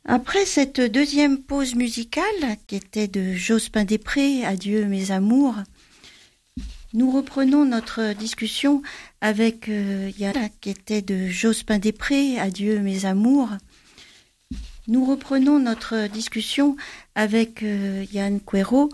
Après cette deuxième pause musicale, qui était de Jospin Després, Adieu mes amours, nous reprenons notre discussion avec Yann, qui était de Jospin Després, Adieu mes amours. Nous reprenons notre discussion avec Yann Quero